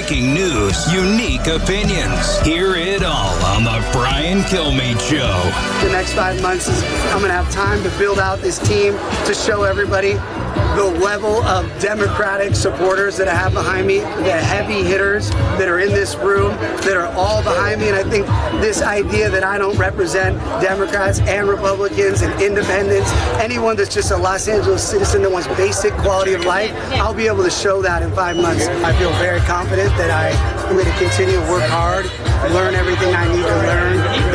breaking news, unique opinions. Hear it all on the Brian Kilmeade Show. The next 5 months is I'm going to have time to build out this team to show everybody the level of Democratic supporters that I have behind me, the heavy hitters that are in this room, that are all behind me. And I think this idea that I don't represent Democrats and Republicans and independents, anyone that's just a Los Angeles citizen that wants basic quality of life, I'll be able to show that in 5 months. I feel very confident that I'm going to continue to work hard, learn everything I need to learn.